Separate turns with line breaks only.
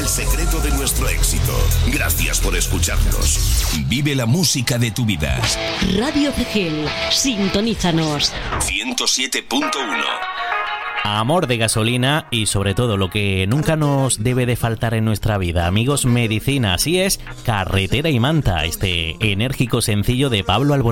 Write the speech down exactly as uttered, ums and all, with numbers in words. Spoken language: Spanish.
el secreto de nuestro éxito. Gracias por escucharnos. Vive la música de tu vida.
Radio Cegel, sintonízanos.
ciento siete punto uno.
Amor de gasolina y sobre todo lo que nunca nos debe de faltar en nuestra vida, amigos, medicina. Así es, Carretera y Manta, este enérgico sencillo de Pablo Alborán.